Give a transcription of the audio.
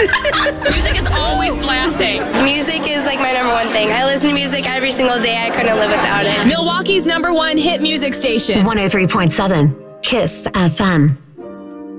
Music is always blasting. Music is like my number one thing. I listen to music every single day. I couldn't live without it. Milwaukee's #1 hit music station. 103.7 KISS FM.